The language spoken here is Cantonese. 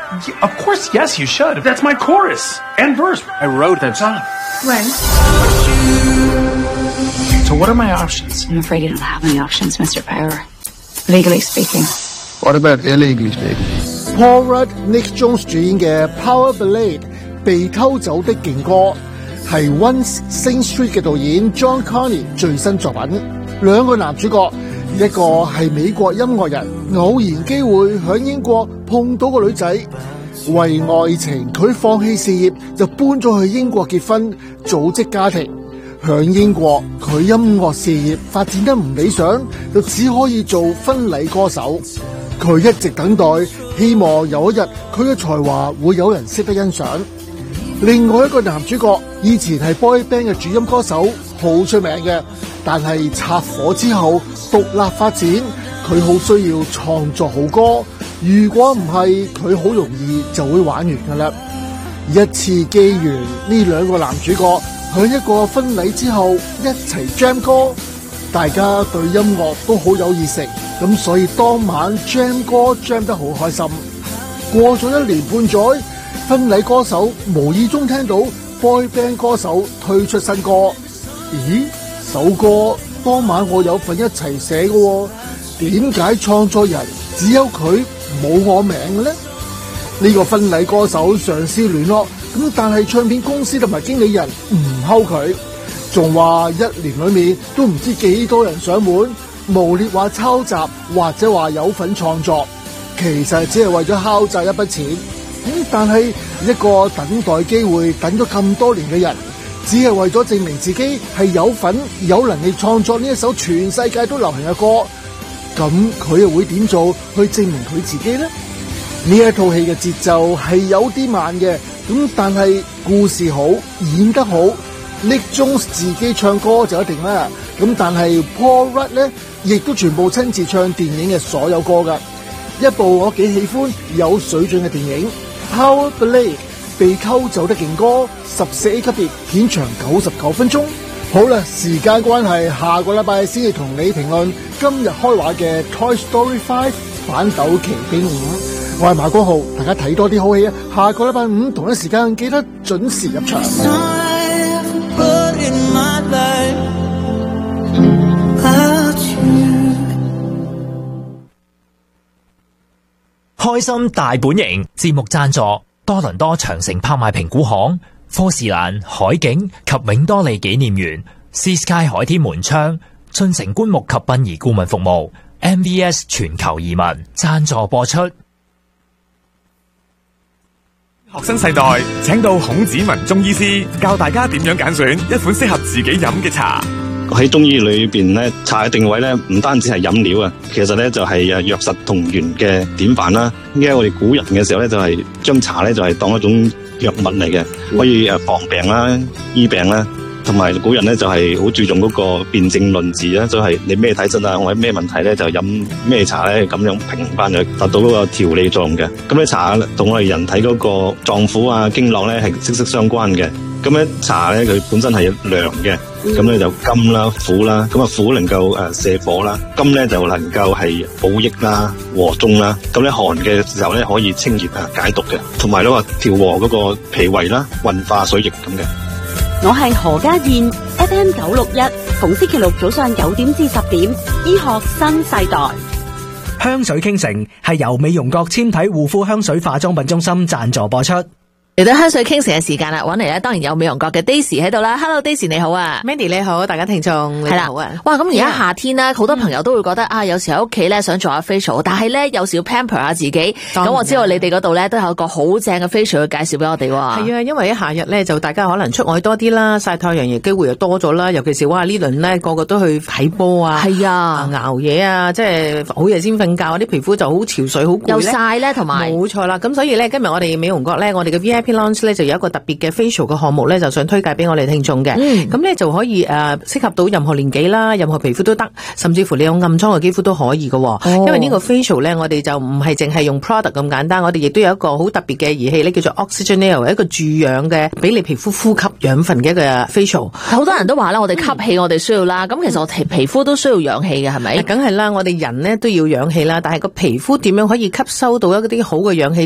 Of course, yes, you should. That's my chorus and verse. I wrote that song. When? So what are my options? I'm afraid you don't have any options, Mr. Power. Legally speaking. What about illegally speaking? Paul Rudd、Nick Jones 主演嘅《Power Ballade》被偷走的勁歌，係 Once Sing Street 嘅導演 John Carney 最新作品。兩個男主角，一個係美國音樂人，偶然機會響英國碰到個女仔，為愛情佢放棄事業，就搬咗去英國結婚，組織家庭。響英國佢音樂事業發展得唔理想，就只可以做婚禮歌手。佢一直等待，希望有一日佢嘅才華會有人識得欣賞。另外一個男主角以前係 boy band 嘅主音歌手，好出名嘅，但係拆伙之後獨立發展，佢好需要創作好歌。如果唔係，佢好容易就會玩完㗎啦。一次機緣，呢兩個男主角喺一個婚禮之後一齊 jam 歌，大家對音樂都好有熱誠，咁所以當晚 jam 歌 jam 得好開心。過咗1年半載，婚禮歌手無意中聽到 boy band 歌手推出新歌，咦？首歌當晚我有份一齊寫嘅喎，點解創作人只有佢冇我名嘅呢？呢個婚禮歌手嘗試聯絡，咁但係唱片公司同埋經理人唔睺佢，仲話1年裏面都唔知幾多人上門，無列話抄襲或者話有份創作，其實只係為咗敲詐一筆錢。但係一個等待機會等咗咁多年嘅人，只係為咗證明自己係有份有能力創作呢一首全世界都流行嘅歌，咁佢又會點做去證明佢自己呢？呢一套戲嘅節奏係有啲慢嘅，咁但係故事好，演得好。Nick Jones 自己唱歌就一定啦，咁但係 Paul Rudd 咧，亦都全部親自唱電影嘅所有歌㗎。一部我幾喜歡有水準嘅電影《Power Ballade》被偷走的勁歌，14A 級別，片長99分鐘。好啦，時間關係，下個禮拜先至同你評論今日開畫嘅《Toy Story 5反斗奇兵5》。我係馬光浩，大家睇多啲好戲啊！下個禮拜5同一時間記得準時入場。 開心大本營節目贊助多倫多長城拍賣評估行、科士蘭海景及永多利紀念園、Sea Sky 海天門窗、進城棺木及殯儀顧問服務、MVS 全球移民贊助播出。 學生世代請到孔子文中醫師教大家點樣揀選一款適合自己飲嘅茶。 喺中醫裏邊咧，茶嘅定位咧唔單止係飲料啊，其實咧就係藥實同源嘅典範啦。因為我哋古人嘅時候咧，就係將茶咧就係當一種藥物嚟嘅，可以防病啦、醫病啦。同埋古人咧就係好注重嗰個辨證論治啦，就係你咩體質啊，或者咩問題咧，就飲咩茶咧，咁樣評翻佢，達到嗰個調理作用嘅。咁咧茶同我哋人體嗰個臟腑啊、經絡咧係息息相關嘅。咁咧茶咧佢本身係涼嘅，咁咧就甘啦、苦啦，咁啊苦能夠瀉火啦，甘咧就能夠係補益啦、和中啦。咁咧寒嘅時候咧可以清熱啊、解毒嘅，同埋咧話調和嗰個脾胃啦、運化水液咁嘅。 我係何家燕 FM 961，逢星期六早上9點至10點，醫學新世代。 香水傾城係由美容國纖體護膚香水化妝品中心贊助播出。 嚟到香水傾城嘅時間啦，揾嚟咧當然有美容國嘅 Daisy 喺度啦。Hello Daisy 你好啊 ，Mandy 你好，大家聽眾你好啊。 哇，咁而家夏天咧，好多朋友都會覺得啊，有時喺屋企咧想做下 facial， 但係咧有時要 pamper 下自己。咁我知道你哋嗰度咧都有一個好正嘅 facial 介紹俾我哋。係啊，因為喺夏日咧就大家可能出外多啲啦，曬太陽嘅機會又多咗啦。尤其是哇呢輪咧個個都去睇波啊， 係啊， 熬夜啊，即係好夜先瞓覺，啲皮膚就好潮水好攰咧， 又曬咧，同埋冇錯啦。咁所以咧今日我哋美容國咧，我哋嘅 VIP launch 咧就有一個特別嘅 facial 嘅項目咧，就想推介俾我哋聽眾嘅。咁咧就可以適合到任何年紀啦，任何皮膚都得，甚至乎你有暗瘡嘅肌膚都可以嘅。因為呢個 facial 咧，我哋就唔係淨係用 product 咁簡單，我哋亦都有一個好特別嘅儀器咧，叫做 Oxygenair， 一個注氧嘅，俾你皮膚呼吸養分嘅一個 facial。 好多人都話啦，我哋吸氣我哋需要啦，咁其實我哋皮膚都需要氧氣嘅，係咪？ 梗係啦，我哋人咧都要氧氣啦，但係個皮膚點樣可以吸收到一啲好嘅氧氣？